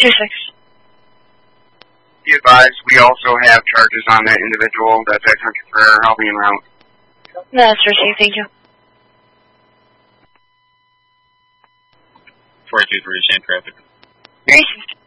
2-6. Be advised, we also have charges on that individual. That's excellent for helping him out. That's received, thank you. 42 for same traffic. Received.